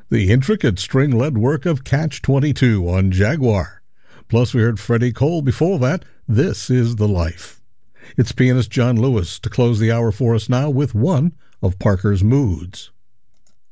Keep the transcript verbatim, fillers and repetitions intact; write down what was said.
The intricate string-led work of Catch twenty-two on Jaguar. Plus we heard Freddie Cole before that, This Is the Life. It's pianist John Lewis to close the hour for us now with one of Parker's moods.